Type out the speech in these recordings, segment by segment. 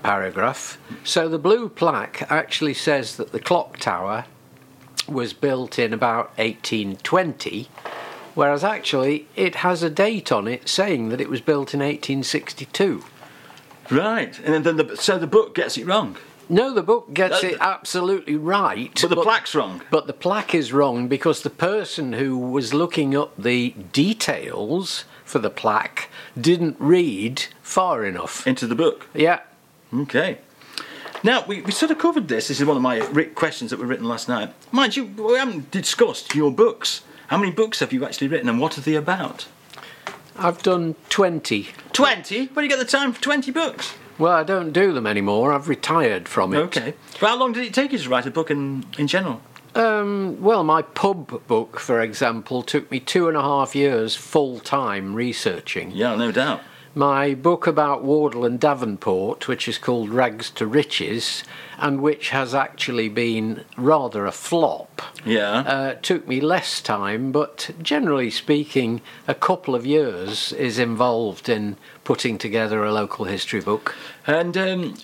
paragraph. So the blue plaque actually says that the clock tower was built in about 1820, whereas actually it has a date on it saying that it was built in 1862. Right, and then so the book gets it wrong. No, the book gets it absolutely right. But the plaque's wrong. But the plaque is wrong because the person who was looking up the details for the plaque didn't read far enough. Into the book? Yeah. Okay. Now, we sort of covered this. This is one of my questions that were written last night. Mind you, we haven't discussed your books. How many books have you actually written and what are they about? I've done 20. 20? Where do you get the time for 20 books? Well, I don't do them anymore. I've retired from it. Okay. Well, how long did it take you to write a book in general? Well, my pub book, for example, took me 2.5 years full-time researching. Yeah, no doubt. My book about Wardle and Davenport, which is called Rags to Riches, and which has actually been rather a flop, took me less time, but generally speaking, a couple of years is involved in putting together a local history book. And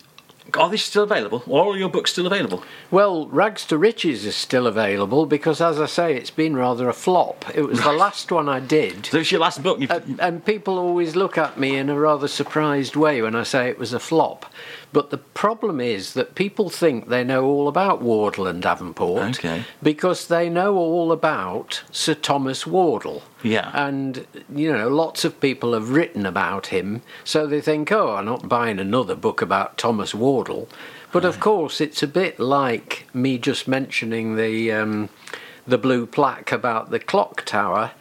are they still available? Are all your books still available? Well, Rags to Riches is still available because, as I say, it's been rather a flop. It was the last one I did. So it's your last book? And people always look at me in a rather surprised way when I say it was a flop. But the problem is that people think they know all about Wardle and Davenport because they know all about Sir Thomas Wardle. Yeah. And, lots of people have written about him, so they think, I'm not buying another book about Thomas Wardle. But, of course, it's a bit like me just mentioning the blue plaque about the clock tower.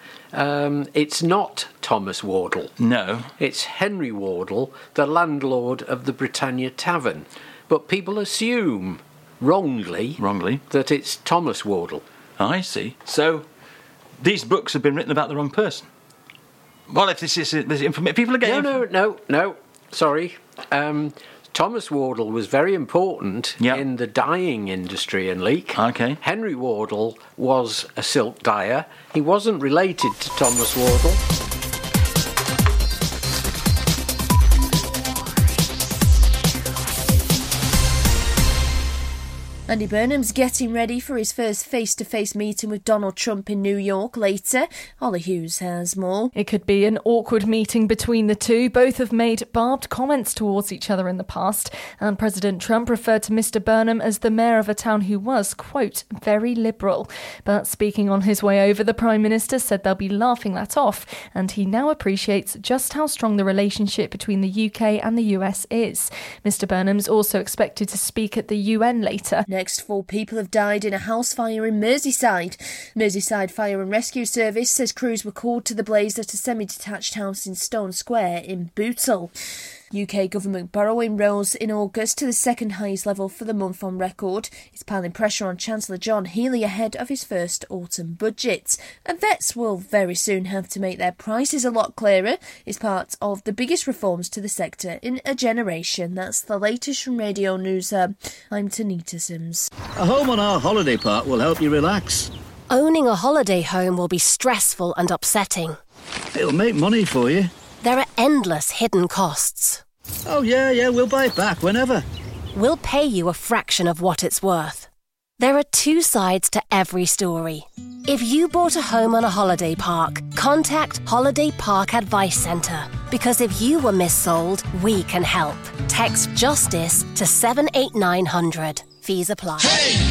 It's not Thomas Wardle. No. It's Henry Wardle, the landlord of the Britannia Tavern. But people assume, wrongly, that it's Thomas Wardle. I see. So these books have been written about the wrong person. Well, if this is information, people are getting... No. Sorry. Thomas Wardle was very important in the dyeing industry in Leek. Okay. Henry Wardle was a silk dyer. He wasn't related to Thomas Wardle. Andy Burnham's getting ready for his first face-to-face meeting with Donald Trump in New York later. Ollie Hughes has more. It could be an awkward meeting between the two. Both have made barbed comments towards each other in the past, and President Trump referred to Mr. Burnham as the mayor of a town who was, quote, very liberal. But speaking on his way over, the Prime Minister said they'll be laughing that off, and he now appreciates just how strong the relationship between the UK and the US is. Mr. Burnham's also expected to speak at the UN later. Next, 4 people have died in a house fire in Merseyside. Merseyside Fire and Rescue Service says crews were called to the blaze at a semi-detached house in Stone Square in Bootle. UK government borrowing rose in August to the second highest level for the month on record. It's piling pressure on Chancellor John Healey ahead of his first autumn budget. And vets will very soon have to make their prices a lot clearer. It's part of the biggest reforms to the sector in a generation. That's the latest from Radio News. I'm Tanita Sims. A home on our holiday park will help you relax. Owning a holiday home will be stressful and upsetting. It'll make money for you. There are endless hidden costs. Oh, yeah, we'll buy it back whenever. We'll pay you a fraction of what it's worth. There are 2 sides to every story. If you bought a home on a holiday park, contact Holiday Park Advice Centre. Because if you were missold, we can help. Text JUSTICE to 78900. Fees apply. Hey!